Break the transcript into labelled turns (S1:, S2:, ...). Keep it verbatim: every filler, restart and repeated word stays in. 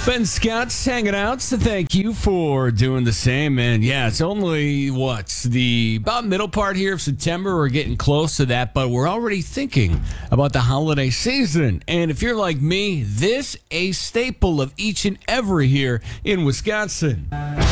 S1: Ben Scott's hanging out, so thank you for doing the same. And yeah, it's only what the about middle part here of September. We're getting close to that, but we're already thinking about the holiday season. And if you're like me, this a staple of each and every here in Wisconsin.